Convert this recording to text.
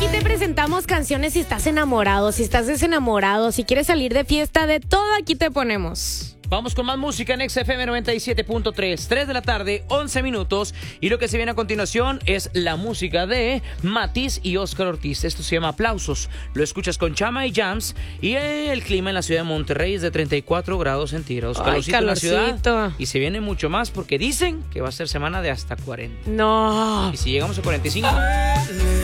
te presentamos canciones si estás enamorado, si estás desenamorado, si quieres salir de fiesta, de todo aquí te ponemos. Vamos con más música en XFM 97.3, 3 de la tarde, 11 minutos. Y lo que se viene a continuación es la música de Matiz y Oscar Ortiz. Esto se llama Aplausos. Lo escuchas con Chama y Jams. Y el clima en la ciudad de Monterrey es de 34 grados centígrados. Ay, En la ciudad. calorcito. Y se viene mucho más porque dicen que va a ser semana de hasta 40. No. Y si llegamos a 45...